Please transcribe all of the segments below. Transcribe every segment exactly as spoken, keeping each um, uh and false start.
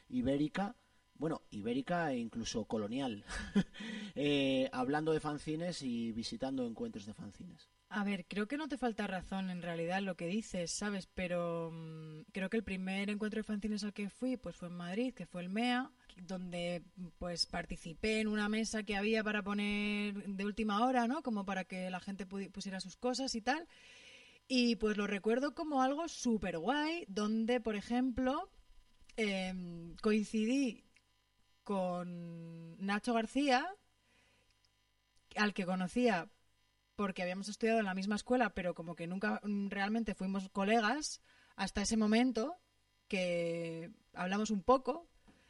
ibérica, bueno, ibérica e incluso colonial, eh, hablando de fanzines y visitando encuentros de fanzines. A ver, creo que no te falta razón en realidad en lo que dices, ¿sabes? Pero mmm, creo que el primer encuentro de fanzines al que fui pues fue en Madrid, que fue el M E A, donde pues participé en una mesa que había para poner de última hora, ¿no? Como para que la gente pusiera sus cosas y tal. Y pues lo recuerdo como algo súper guay, donde, por ejemplo, eh, coincidí con Nacho García, al que conocía porque habíamos estudiado en la misma escuela, pero como que nunca realmente fuimos colegas hasta ese momento, que hablamos un poco.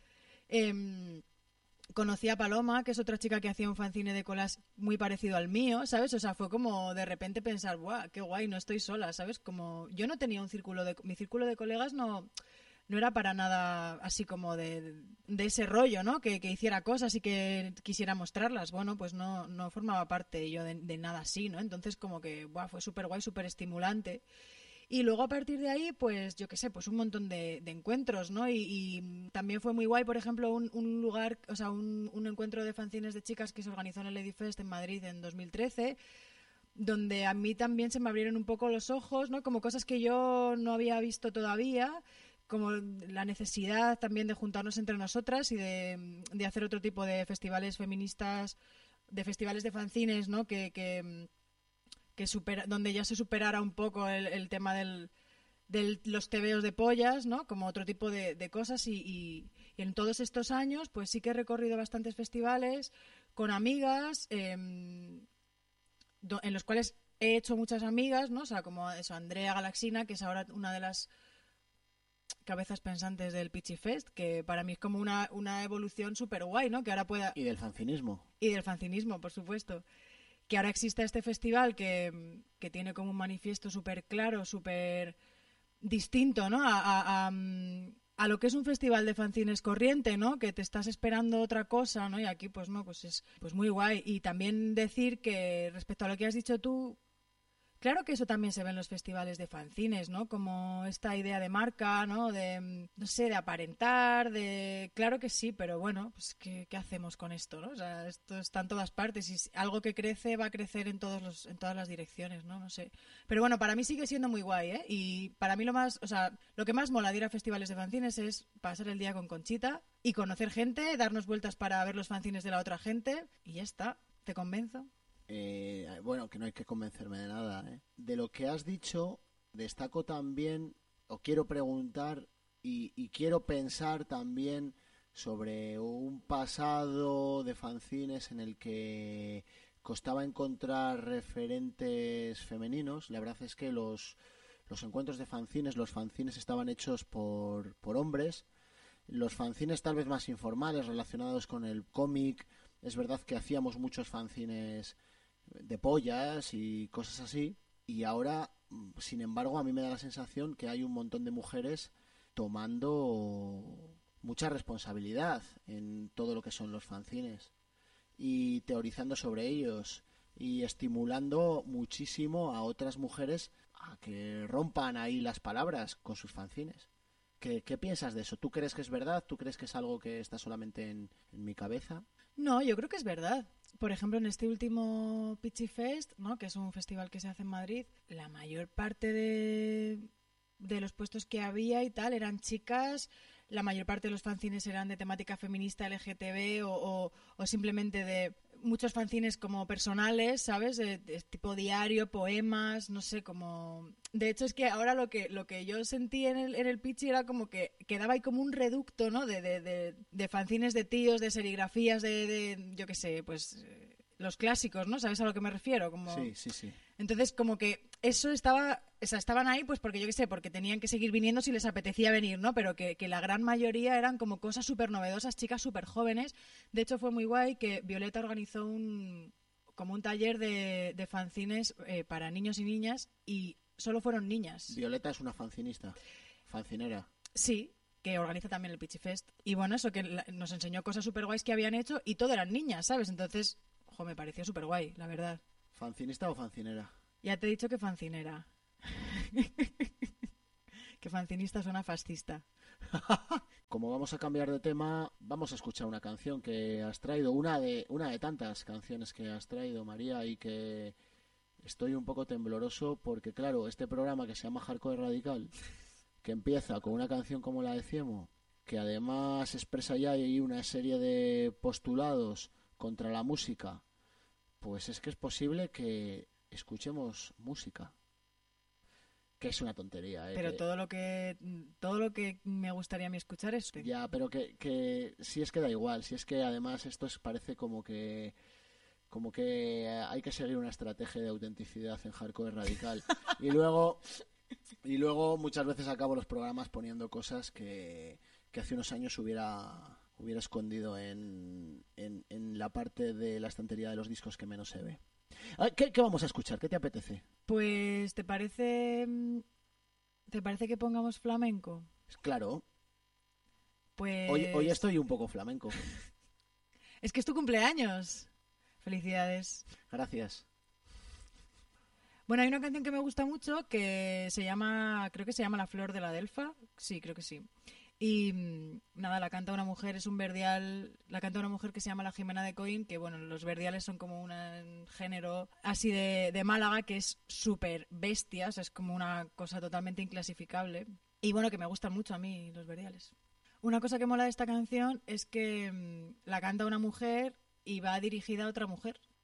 Eh, conocí a Paloma, que es otra chica que hacía un fanzine de colas muy parecido al mío, ¿sabes? O sea, fue como de repente pensar, ¡buah, qué guay, no estoy sola!, ¿sabes? Como yo no tenía un círculo de... Mi círculo de colegas no... no era para nada así como de, de ese rollo, ¿no? Que, que hiciera cosas y que quisiera mostrarlas. Bueno, pues no, no formaba parte yo de, de nada así, ¿no? Entonces como que buah, fue súper guay, súper estimulante. Y luego a partir de ahí, pues yo qué sé, pues un montón de, de encuentros, ¿no? Y, y también fue muy guay, por ejemplo, un, un lugar, o sea, un, un encuentro de fanzines de chicas que se organizó en el Ladyfest en Madrid en dos mil trece, donde a mí también se me abrieron un poco los ojos, ¿no? Como cosas que yo no había visto todavía, como la necesidad también de juntarnos entre nosotras y de, de hacer otro tipo de festivales feministas, de festivales de fanzines, ¿no? Que, que, que supera, donde ya se superara un poco el, el tema del, de los tebeos de pollas, ¿no? Como otro tipo de, de cosas y, y, y en todos estos años pues sí que he recorrido bastantes festivales con amigas, eh, en los cuales he hecho muchas amigas, ¿no? O sea, como eso, Andrea Galaxina, que es ahora una de las cabezas pensantes del Pitchy Fest, que para mí es como una, una evolución súper guay, ¿no? Que ahora pueda... Y del fanzinismo. Y del fanzinismo, por supuesto. Que ahora exista este festival que, que tiene como un manifiesto súper claro, súper distinto, ¿no? A, a, a, a lo que es un festival de fanzines corriente, ¿no? Que te estás esperando otra cosa, ¿no? Y aquí, pues no, pues es pues muy guay. Y también decir que respecto a lo que has dicho tú, claro que eso también se ve en los festivales de fanzines, ¿no? Como esta idea de marca, ¿no? De, no sé, de aparentar, de... Claro que sí, pero bueno, pues ¿qué, qué hacemos con esto, no? O sea, esto está en todas partes y algo que crece va a crecer en todos los, en todas las direcciones, ¿no? No sé. Pero bueno, para mí sigue siendo muy guay, ¿eh? Y para mí lo más, o sea, lo que más mola de ir a festivales de fanzines es pasar el día con Conchita y conocer gente, darnos vueltas para ver los fanzines de la otra gente y ya está. ¿Te convenzo? Eh, bueno, que no hay que convencerme de nada, ¿eh? De lo que has dicho, destaco también, o quiero preguntar, y, y quiero pensar también sobre un pasado de fanzines en el que costaba encontrar referentes femeninos. La verdad es que los, los encuentros de fanzines, los fanzines estaban hechos por, por hombres. Los fanzines tal vez más informales, relacionados con el cómic. Es verdad que hacíamos muchos fanzines de pollas y cosas así, y ahora, sin embargo, a mí me da la sensación que hay un montón de mujeres tomando mucha responsabilidad en todo lo que son los fanzines y teorizando sobre ellos y estimulando muchísimo a otras mujeres a que rompan ahí las palabras con sus fanzines. ¿Qué, qué piensas de eso? ¿Tú crees que es verdad? ¿Tú crees que es algo que está solamente en, en mi cabeza? No, yo creo que es verdad. Por ejemplo, en este último Pitchy Fest, ¿no? Que es un festival que se hace en Madrid, la mayor parte de, de los puestos que había y tal eran chicas, la mayor parte de los fanzines eran de temática feminista, L G T B o, o, o simplemente de muchos fanzines como personales, ¿sabes? De, de tipo diario, poemas, no sé, como... De hecho, es que ahora lo que lo que yo sentí en el, en el pitch era como que quedaba ahí como un reducto, ¿no? De, de, de, de fanzines de tíos, de serigrafías, de, de yo qué sé, pues... los clásicos, ¿no? ¿Sabes a lo que me refiero? Como... Sí, sí, sí. Entonces, como que eso estaba... O sea, estaban ahí pues porque yo qué sé, porque tenían que seguir viniendo si les apetecía venir, ¿no? Pero que, que la gran mayoría eran como cosas súper novedosas, chicas súper jóvenes. De hecho, fue muy guay que Violeta organizó un... como un taller de, de fanzines eh, para niños y niñas y solo fueron niñas. Violeta es una fancinista, fancinera. Sí, que organiza también el Pitchy Fest. Y bueno, eso que la, nos enseñó cosas súper guays que habían hecho y todo eran niñas, ¿sabes? Entonces, ojo, me pareció súper guay, la verdad. ¿Fancinista o fancinera? Ya te he dicho que fancinera. Que fancinista suena fascista. como vamos a cambiar de tema, vamos a escuchar una canción que has traído, una de, una de tantas canciones que has traído, María, y que estoy un poco tembloroso porque, claro, este programa que se llama Hardcore Radical, que empieza con una canción como la de Ciemo, que además expresa ya ahí una serie de postulados contra la música, pues es que es posible que escuchemos música. Que es una tontería, ¿eh? Pero que... todo lo que todo lo que me gustaría a mí escuchar es... Ya, pero que, que si es que da igual, si es que además esto es, parece como que como que hay que seguir una estrategia de autenticidad en Hardcore Radical. Y luego y luego muchas veces acabo los programas poniendo cosas que, que hace unos años hubiera hubiera escondido en, en, en la parte de la estantería de los discos que menos se ve. ¿Qué, ¿Qué vamos a escuchar? ¿Qué te apetece? Pues, ¿te parece te parece que pongamos flamenco? Claro. Pues... Hoy, hoy estoy un poco flamenco. Es que es tu cumpleaños. Felicidades. Gracias. Bueno, hay una canción que me gusta mucho que se llama, creo que se llama La Flor de la Delfa. Sí, creo que sí. Y nada, la canta una mujer, es un verdial, la canta una mujer que se llama la Jimena de Coín, que bueno, los verdiales son como un género así de, de Málaga que es súper bestia, o sea, es como una cosa totalmente inclasificable. Y bueno, que me gustan mucho a mí los verdiales. Una cosa que mola de esta canción es que mmm, la canta una mujer y va dirigida a otra mujer.